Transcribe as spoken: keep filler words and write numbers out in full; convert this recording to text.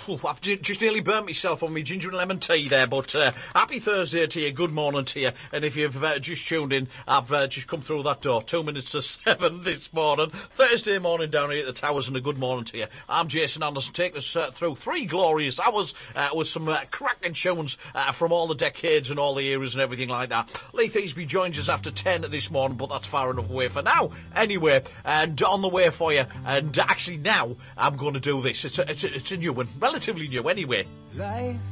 oof, I've j- just nearly burnt myself on my ginger and lemon tea there, but uh, happy Thursday to you, good morning to you, and if you've uh, just tuned in, I've uh, just come through that door, two minutes to seven this morning, Thursday morning down here at the Towers, and a good morning to you. I'm Jason Anderson, taking us uh, through three glorious hours uh, with some uh, cracking tunes uh, from all the decades and all the eras and everything like that. Lee Thiesby joins us after ten this morning, but that's far enough away for now, anyway, and on the way for you, and actually now I'm going to do this. It's a, it's a, it's a new one, relatively new anyway. Life